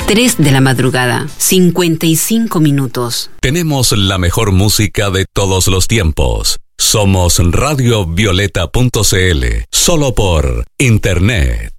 3 de la madrugada, 55 minutos. Tenemos la mejor música de todos los tiempos. Somos radiovioleta.cl, solo por internet.